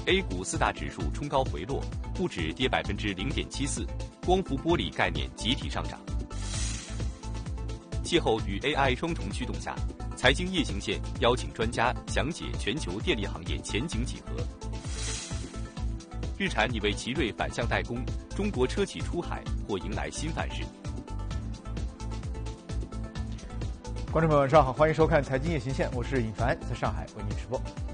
A 股4大指数冲高回落，沪指跌0.74%，光伏玻璃概念集体上涨。气候与 AI 双重驱动下，财经夜行线邀请专家详解全球电力行业前景几何。日产拟为奇瑞反向代工，中国车企出海或迎来新范式。 观众朋友们，晚上好，欢迎收看财经夜行线，我是尹凡，在上海为您直播。